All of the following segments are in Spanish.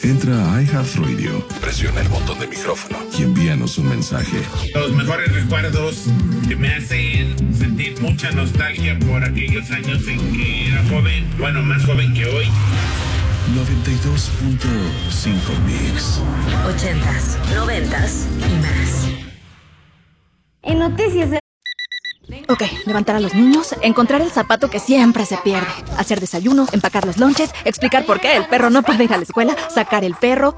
Entra a iHeartRadio, presiona el botón de micrófono y envíanos un mensaje. Los mejores recuerdos que me hacen sentir mucha nostalgia por aquellos años en que era joven, bueno, más joven que hoy. 92.5 Mix. 80s, 90s y más. En noticias de... Ok, levantar a los niños, encontrar el zapato que siempre se pierde, hacer desayuno, empacar los lonches, explicar por qué el perro no puede ir a la escuela, sacar el perro,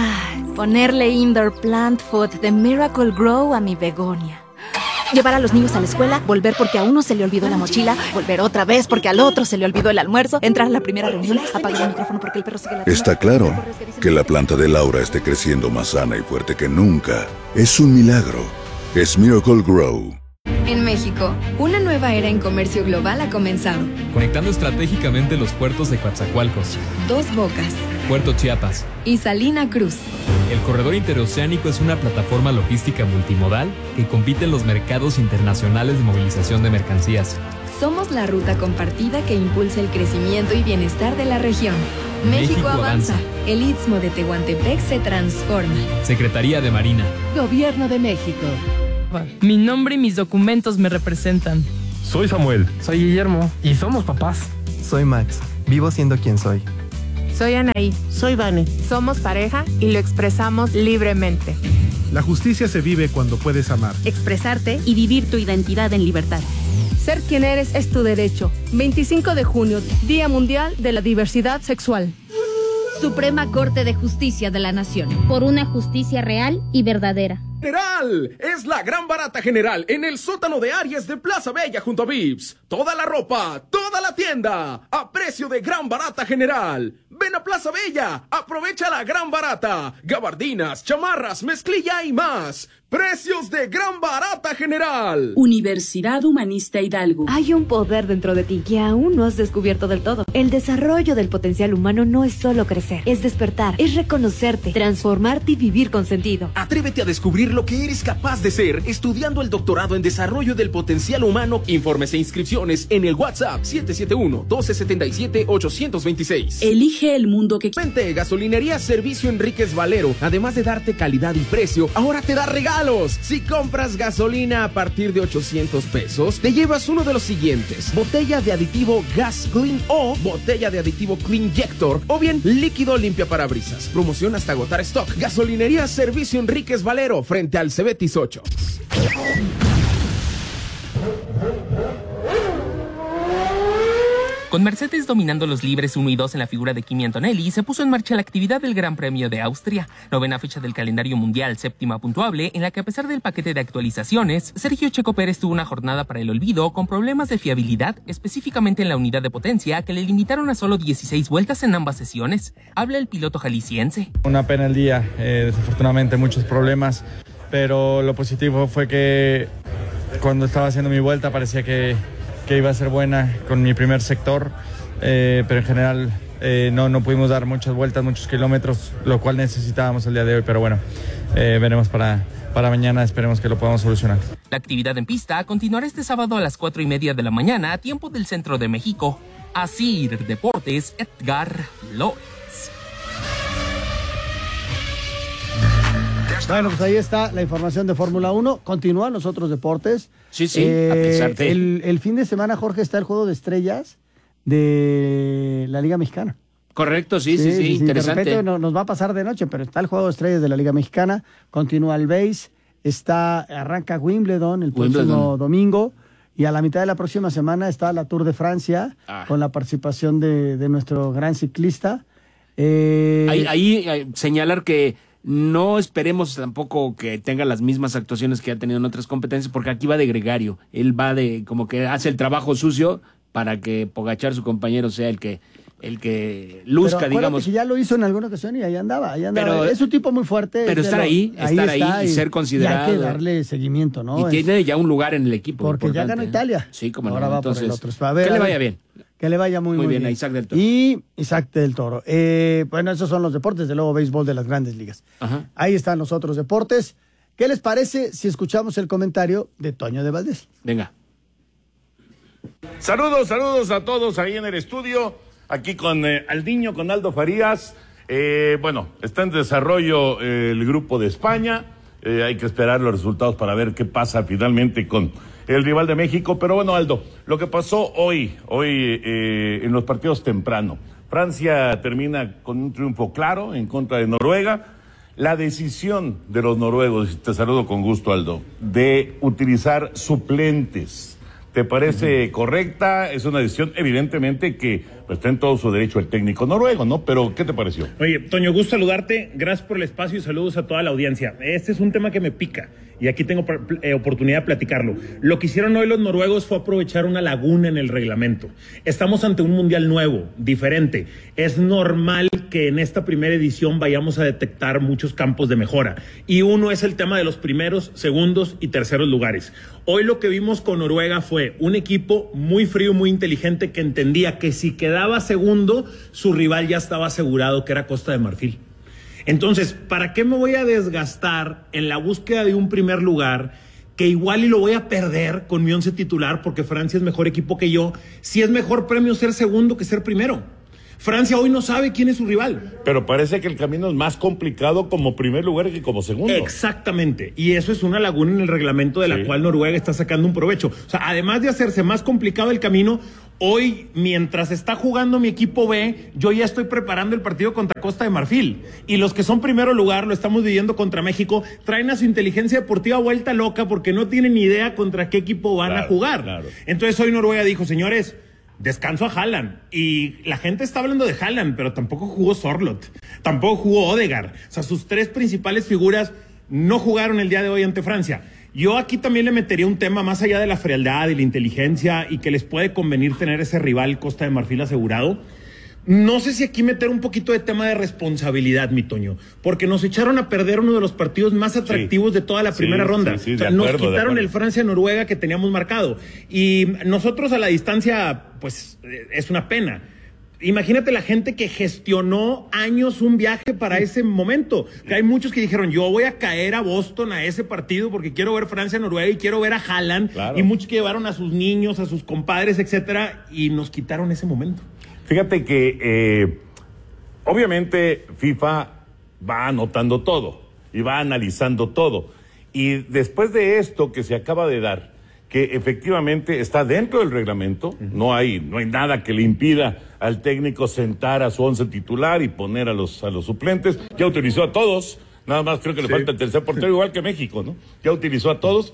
ponerle indoor plant food de Miracle Grow a mi begonia. Llevar a los niños a la escuela, volver porque a uno se le olvidó la mochila, volver otra vez porque al otro se le olvidó el almuerzo, entrar a la primera reunión, apagar el micrófono porque el perro sigue ladrando. Está claro que la planta de Laura esté creciendo más sana y fuerte que nunca. Es un milagro. Es Miracle Grow. En México, una nueva era en comercio global ha comenzado. Conectando estratégicamente los puertos de Coatzacoalcos, Dos Bocas Puerto Chiapas y Salina Cruz. El corredor interoceánico es una plataforma logística multimodal que compite en los mercados internacionales de movilización de mercancías. Somos la ruta compartida que impulsa el crecimiento y bienestar de la región. México avanza. El Istmo de Tehuantepec se transforma. Secretaría de Marina. Gobierno de México. Mi nombre y mis documentos me representan. Soy Samuel. Soy Guillermo. Y somos papás. Soy Max. Vivo siendo quien soy. Soy Anaí. Soy Vane. Somos pareja y lo expresamos libremente. La justicia se vive cuando puedes amar, expresarte y vivir tu identidad en libertad. Ser quien eres es tu derecho. 25 de junio, Día Mundial de la Diversidad Sexual. Suprema Corte de Justicia de la Nación. Por una justicia real y verdadera. General, es la gran barata general en el sótano de Aries de Plaza Bella junto a Vips. Toda la ropa, toda la tienda, a precio de gran barata general. Ven a Plaza Bella, aprovecha la gran barata. Gabardinas, chamarras, mezclilla y más. Precios de gran barata general. Universidad Humanista Hidalgo. Hay un poder dentro de ti que aún no has descubierto del todo. El desarrollo del potencial humano no es solo crecer, es despertar, es reconocerte, transformarte y vivir con sentido. Atrévete a descubrir lo que eres capaz de ser estudiando el doctorado en desarrollo del potencial humano. Informes e inscripciones en el WhatsApp 771-1277-826. Elige el mundo que Vente, Gasolinería Servicio Enríquez Valero. Además de darte calidad y precio, ahora te da regalos. Si compras gasolina a partir de 800 pesos, te llevas uno de los siguientes: botella de aditivo Gas Clean o botella de aditivo Cleanjector, o bien líquido limpia parabrisas. Promoción hasta agotar stock. Gasolinería Servicio Enríquez Valero, frente al Cebetis 8. Con Mercedes dominando los libres 1 y 2 en la figura de Kimi Antonelli, se puso en marcha la actividad del Gran Premio de Austria, novena fecha del calendario mundial, séptima puntuable, en la que a pesar del paquete de actualizaciones, Sergio Checo Pérez tuvo una jornada para el olvido con problemas de fiabilidad, específicamente en la unidad de potencia, que le limitaron a solo 16 vueltas en ambas sesiones. Habla el piloto jalisciense. Una pena el día, desafortunadamente muchos problemas, pero lo positivo fue que cuando estaba haciendo mi vuelta parecía que iba a ser buena con mi primer sector, pero en general no pudimos dar muchas vueltas, muchos kilómetros, lo cual necesitábamos el día de hoy, pero bueno, veremos para mañana, esperemos que lo podamos solucionar. La actividad en pista continuará este sábado a las 4:30 de la mañana, a tiempo del centro de México. Asir Deportes, Edgar Flores. Bueno, pues ahí está la información de Fórmula 1. Continúan los otros deportes. Sí, a pesar de... El fin de semana, Jorge, está el Juego de Estrellas de la Liga Mexicana. Correcto, sí, interesante. De repente nos va a pasar de noche, pero está el Juego de Estrellas de la Liga Mexicana. Continúa el BASE. Arranca Wimbledon el próximo domingo. Y a la mitad de la próxima semana está la Tour de Francia, con la participación de nuestro gran ciclista. Ahí señalar que no esperemos tampoco que tenga las mismas actuaciones que ha tenido en otras competencias, porque aquí va de gregario. Él va de como que hace el trabajo sucio para que Pogačar, su compañero, sea el que luzca, pero digamos. Que ya lo hizo en alguna ocasión y ahí andaba. Pero, es un tipo muy fuerte. Pero estar ahí y ser considerado. Y hay que darle seguimiento, ¿no? Y tiene ya un lugar en el equipo. Porque ya ganó Italia. Sí, como ahora no. va Entonces, por el otro. A ver, que le vaya bien. Que le vaya muy bien. A Isaac del Toro. Y Isaac del Toro. Bueno, esos son los deportes, de luego béisbol de las grandes ligas. Ajá. Ahí están los otros deportes. ¿Qué les parece si escuchamos el comentario de Toño de Valdés? Venga. Saludos a todos ahí en el estudio. Aquí con Aldiño, con Aldo Farías. Bueno, está en desarrollo el grupo de España. Hay que esperar los resultados para ver qué pasa finalmente con el rival de México. Pero bueno, Aldo, lo que pasó hoy en los partidos temprano. Francia termina con un triunfo claro en contra de Noruega. La decisión de los noruegos, te saludo con gusto, Aldo, de utilizar suplentes, ¿te parece correcta? Es una decisión, evidentemente, que pues, está en todo su derecho el técnico noruego, ¿no? Pero, ¿qué te pareció? Oye, Toño, gusto saludarte, gracias por el espacio y saludos a toda la audiencia. Este es un tema que me pica y aquí tengo oportunidad de platicarlo. Lo que hicieron hoy los noruegos fue aprovechar una laguna en el reglamento. Estamos ante un mundial nuevo, diferente. Es normal que en esta primera edición vayamos a detectar muchos campos de mejora. Y uno es el tema de los primeros, segundos y terceros lugares. Hoy lo que vimos con Noruega fue un equipo muy frío, muy inteligente, que entendía que si quedaba segundo, su rival ya estaba asegurado, que era Costa de Marfil. Entonces, ¿para qué me voy a desgastar en la búsqueda de un primer lugar que igual y lo voy a perder con mi 11 titular porque Francia es mejor equipo que yo, si es mejor premio ser segundo que ser primero? Francia hoy no sabe quién es su rival. Pero parece que el camino es más complicado como primer lugar que como segundo. Exactamente, y eso es una laguna en el reglamento de la cual Noruega está sacando un provecho. O sea, además de hacerse más complicado el camino, hoy, mientras está jugando mi equipo B, yo ya estoy preparando el partido contra Costa de Marfil. Y los que son primero lugar, lo estamos viviendo contra México, traen a su inteligencia deportiva vuelta loca porque no tienen ni idea contra qué equipo van a jugar. Claro. Entonces hoy Noruega dijo, señores, descanso a Haaland. Y la gente está hablando de Haaland, pero tampoco jugó Sorloth, tampoco jugó Odegaard. O sea, sus tres principales figuras no jugaron el día de hoy ante Francia. Yo aquí también le metería un tema más allá de la frialdad y la inteligencia y que les puede convenir tener ese rival Costa de Marfil asegurado. No sé si aquí meter un poquito de tema de responsabilidad, mi Toño, porque nos echaron a perder uno de los partidos más atractivos de toda la primera ronda. O sea, nos quitaron el Francia-Noruega que teníamos marcado. Y nosotros a la distancia, pues, es una pena. Imagínate la gente que gestionó años un viaje para ese momento. Que hay muchos que dijeron, yo voy a caer a Boston a ese partido porque quiero ver Francia-Noruega y quiero ver a Haaland. Claro. Y muchos que llevaron a sus niños, a sus compadres, etcétera, y nos quitaron ese momento. Fíjate que obviamente FIFA va anotando todo y va analizando todo. Y después de esto que se acaba de dar, que efectivamente está dentro del reglamento, no hay nada que le impida al técnico sentar a su 11 titular y poner a los suplentes. Ya utilizó a todos, nada más creo que le falta el tercer portero, igual que México, ¿no? Ya utilizó a todos,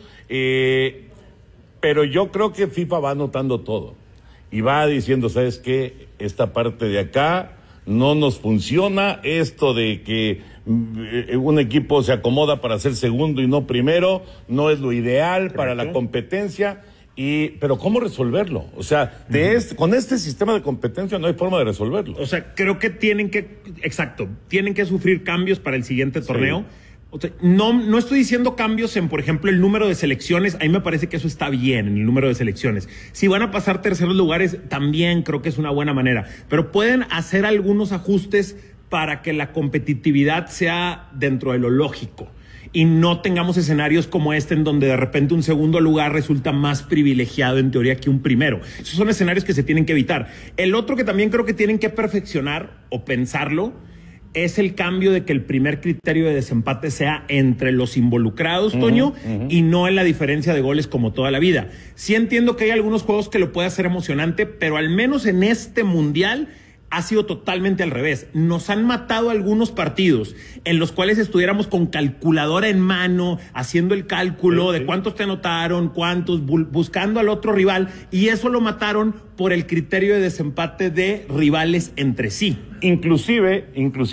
pero yo creo que FIFA va anotando todo y va diciendo, ¿sabes qué? Esta parte de acá no nos funciona, esto de que un equipo se acomoda para ser segundo y no primero, no es lo ideal para la competencia, pero ¿cómo resolverlo? O sea, con este sistema de competencia no hay forma de resolverlo. O sea, creo que tienen que sufrir cambios para el siguiente torneo. O sea, no estoy diciendo cambios en, por ejemplo, el número de selecciones. A mí me parece que eso está bien, en el número de selecciones. Si van a pasar terceros lugares, también creo que es una buena manera. Pero pueden hacer algunos ajustes para que la competitividad sea dentro de lo lógico y no tengamos escenarios como este en donde de repente un segundo lugar resulta más privilegiado en teoría que un primero. Esos son escenarios que se tienen que evitar. El otro que también creo que tienen que perfeccionar o pensarlo es el cambio de que el primer criterio de desempate sea entre los involucrados, Toño, y no en la diferencia de goles como toda la vida. Sí entiendo que hay algunos juegos que lo puede hacer emocionante, pero al menos en este mundial ha sido totalmente al revés. Nos han matado algunos partidos en los cuales estuviéramos con calculadora en mano, haciendo el cálculo de cuántos te anotaron, cuántos, buscando al otro rival, y eso lo mataron por el criterio de desempate de rivales entre sí. Inclusive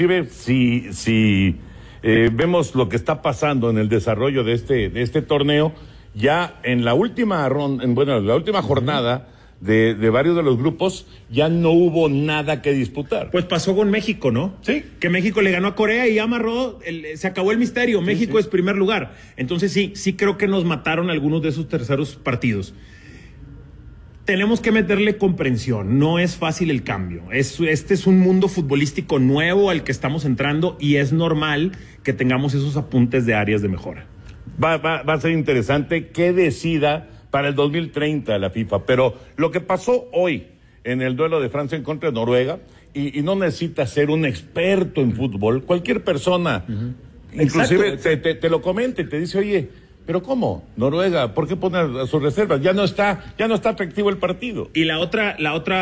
si vemos lo que está pasando en el desarrollo de este torneo, ya en la última jornada de varios de los grupos, ya no hubo nada que disputar. Pues pasó con México, ¿no? Sí. Que México le ganó a Corea y amarró, se acabó el misterio, México es primer lugar. Entonces sí creo que nos mataron algunos de esos terceros partidos. Tenemos que meterle comprensión, no es fácil el cambio. Este es un mundo futbolístico nuevo al que estamos entrando y es normal que tengamos esos apuntes de áreas de mejora. Va a ser interesante que decida para el 2030 la FIFA, pero lo que pasó hoy en el duelo de Francia en contra de Noruega y no necesitas ser un experto en fútbol. Cualquier persona, inclusive te lo comenta y te dice, oye, pero ¿cómo? Noruega, ¿por qué poner a sus reservas? Ya no está atractivo el partido. Y la otra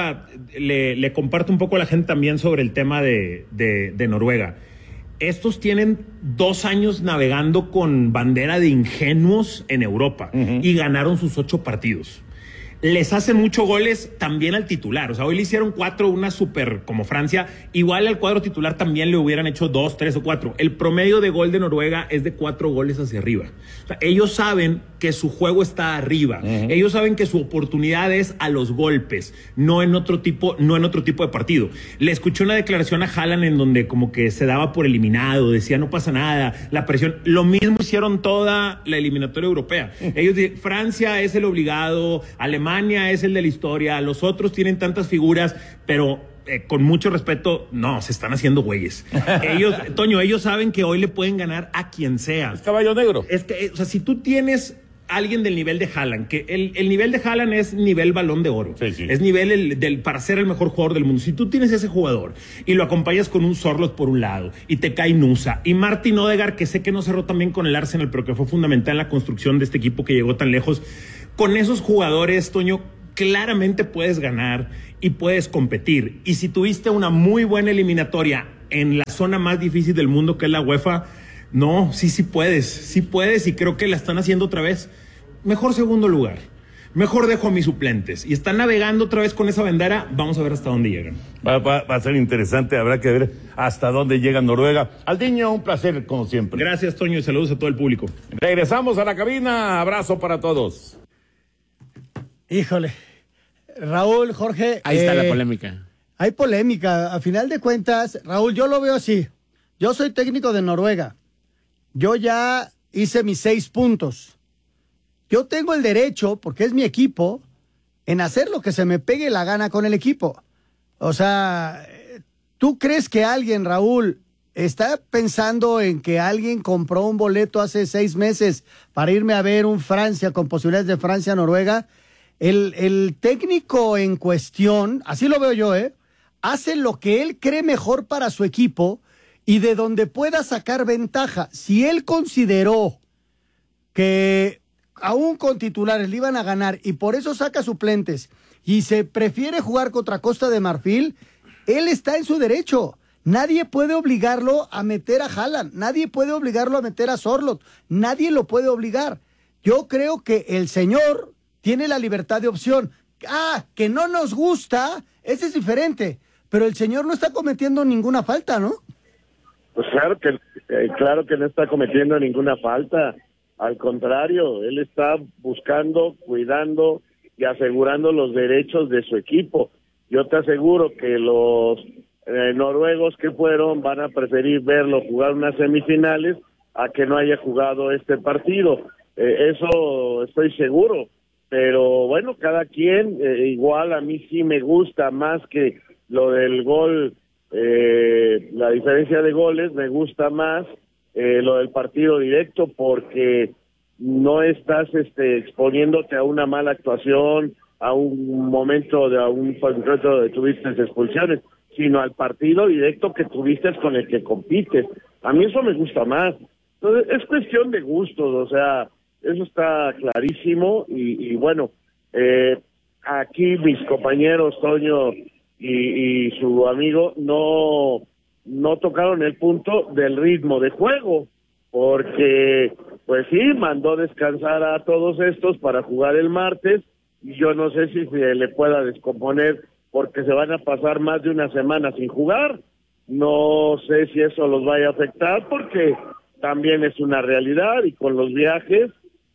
le comparto un poco a la gente también sobre el tema de Noruega. Estos tienen 2 años navegando con bandera de ingenuos en Europa y ganaron sus 8 partidos. Les hacen muchos goles también al titular. O sea, hoy le hicieron 4, una súper como Francia. Igual al cuadro titular también le hubieran hecho 2, 3 o 4. El promedio de gol de Noruega es de 4 goles hacia arriba. O sea, ellos saben que su juego está arriba. Ellos saben que su oportunidad es a los golpes, no en otro tipo de partido. Le escuché una declaración a Haaland en donde como que se daba por eliminado, decía no pasa nada, la presión. Lo mismo hicieron toda la eliminatoria europea. Ellos dicen, Francia es el obligado, Alemania es el de la historia, los otros tienen tantas figuras, pero con mucho respeto, no, se están haciendo güeyes. Ellos saben que hoy le pueden ganar a quien sea. Es caballo negro. Es que, o sea, si tú tienes alguien del nivel de Haaland, que el nivel de Haaland es nivel Balón de Oro, es nivel para ser el mejor jugador del mundo. Si tú tienes ese jugador y lo acompañas con un Sorloth por un lado y te cae Nusa y Martin Odegaard, que sé que no cerró tan bien con el Arsenal, pero que fue fundamental en la construcción de este equipo que llegó tan lejos, con esos jugadores, Toño, claramente puedes ganar y puedes competir. Y si tuviste una muy buena eliminatoria en la zona más difícil del mundo, que es la UEFA, no, sí puedes, y creo que la están haciendo otra vez. Mejor segundo lugar, mejor dejo a mis suplentes, y están navegando otra vez con esa bandera. Vamos a ver hasta dónde llegan. Va a ser interesante, habrá que ver hasta dónde llega Noruega. Aldiño, un placer como siempre. Gracias, Toño, y saludos a todo el público. Regresamos a la cabina, abrazo para todos. Híjole, Raúl, Jorge. Ahí está la polémica. Hay polémica. A final de cuentas, Raúl, yo lo veo así. Yo soy técnico de Noruega. Yo ya hice mis 6 puntos. Yo tengo el derecho, porque es mi equipo, en hacer lo que se me pegue la gana con el equipo. O sea, ¿tú crees que alguien, Raúl, está pensando en que alguien compró un boleto hace 6 meses para irme a ver un Francia con posibilidades de Francia-Noruega? El técnico en cuestión, así lo veo yo, hace lo que él cree mejor para su equipo y de donde pueda sacar ventaja. Si él consideró que aún con titulares le iban a ganar y por eso saca suplentes y se prefiere jugar contra Costa de Marfil, él está en su derecho. Nadie puede obligarlo a meter a Haaland, nadie puede obligarlo a meter a Sorloth, nadie lo puede obligar. Yo creo que el señor tiene la libertad de opción. Que no nos gusta, ese es diferente, pero el señor no está cometiendo ninguna falta, ¿no? Pues claro que no está cometiendo ninguna falta. Al contrario, él está buscando, cuidando y asegurando los derechos de su equipo. Yo te aseguro que los noruegos que fueron van a preferir verlo jugar unas semifinales a que no haya jugado este partido. Eso estoy seguro. Pero bueno, cada quien, igual a mí sí me gusta más que lo del gol, la diferencia de goles, me gusta más lo del partido directo porque no estás exponiéndote a una mala actuación, a un momento a un concreto de tuviste expulsiones, sino al partido directo que tuviste con el que compites. A mí eso me gusta más. Entonces, es cuestión de gustos, o sea, eso está clarísimo y bueno, aquí mis compañeros Toño y su amigo no tocaron el punto del ritmo de juego, porque pues sí, mandó descansar a todos estos para jugar el martes y yo no sé si se le pueda descomponer porque se van a pasar más de una semana sin jugar. No sé si eso los vaya a afectar porque también es una realidad y con los viajes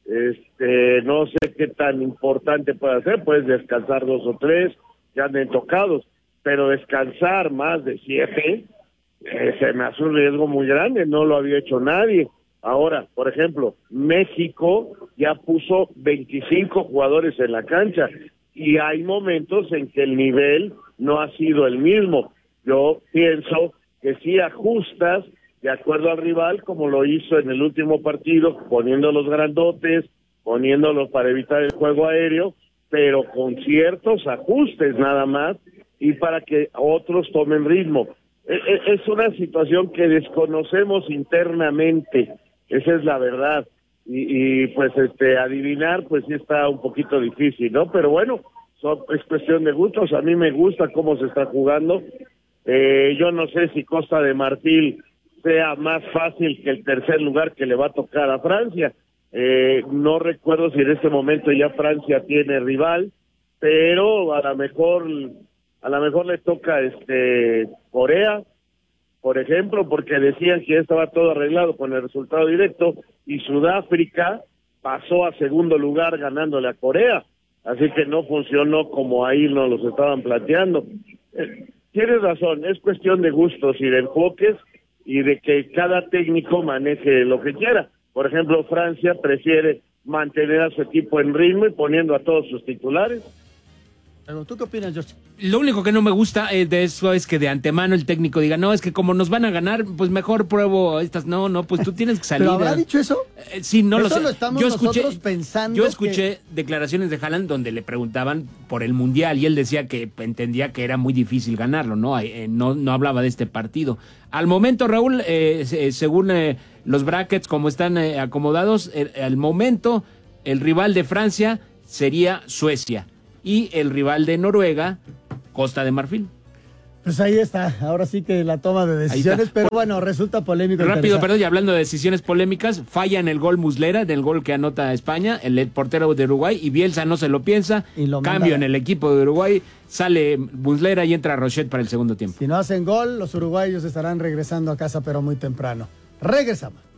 no sé qué tan importante puede ser, puedes descansar 2 o 3 que anden tocados, pero descansar más de 7 se me hace un riesgo muy grande, no lo había hecho nadie. Ahora, por ejemplo, México ya puso 25 jugadores en la cancha y hay momentos en que el nivel no ha sido el mismo. Yo pienso que si ajustas de acuerdo al rival, como lo hizo en el último partido, poniendo los grandotes, poniéndolos para evitar el juego aéreo, pero con ciertos ajustes nada más, y para que otros tomen ritmo. Es una situación que desconocemos internamente, esa es la verdad, y pues adivinar pues sí está un poquito difícil, ¿no? Pero bueno, es cuestión de gustos. A mí me gusta cómo se está jugando. Yo no sé si Costa de Marfil sea más fácil que el tercer lugar que le va a tocar a Francia. No recuerdo si en este momento ya Francia tiene rival, pero a lo mejor le toca Corea, por ejemplo, porque decían que ya estaba todo arreglado con el resultado directo, y Sudáfrica pasó a segundo lugar ganándole a Corea, así que no funcionó como ahí nos los estaban planteando. Tienes razón, es cuestión de gustos y de enfoques y de que cada técnico maneje lo que quiera. Por ejemplo, Francia prefiere mantener a su equipo en ritmo y poniendo a todos sus titulares. ¿Tú qué opinas, George? Lo único que no me gusta de eso es que de antemano el técnico diga, no, es que como nos van a ganar, pues mejor pruebo estas. No, pues tú tienes que salir. ¿Pero habrá dicho eso? Sí, no eso lo sé. Lo estamos nosotros pensando. Yo escuché declaraciones de Haaland donde le preguntaban por el Mundial y él decía que entendía que era muy difícil ganarlo, ¿no? No hablaba de este partido. Al momento, Raúl, según los brackets como están acomodados, al momento el rival de Francia sería Suecia. Y el rival de Noruega, Costa de Marfil. Pues ahí está, ahora sí que la toma de decisiones, pero bueno, resulta polémico. Rápido, perdón, y hablando de decisiones polémicas, falla en el gol Muslera, del gol que anota España, el portero de Uruguay, y Bielsa no se lo piensa, cambio en el equipo de Uruguay, sale Muslera y entra Rochet para el segundo tiempo. Si no hacen gol, los uruguayos estarán regresando a casa, pero muy temprano. Regresamos.